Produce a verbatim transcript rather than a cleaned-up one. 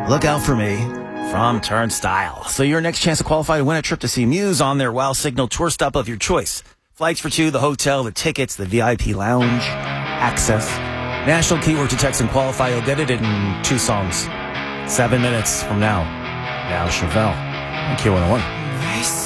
Look out for me from Turnstile. So your next chance to qualify to win a trip to see Muse on their Wow Signal tour stop of your choice. Flights for two, the hotel, the tickets, the V I P lounge, access. National keyword to text and qualify. You'll get it in two songs. Seven minutes from now. Now Chevelle on Q one oh one.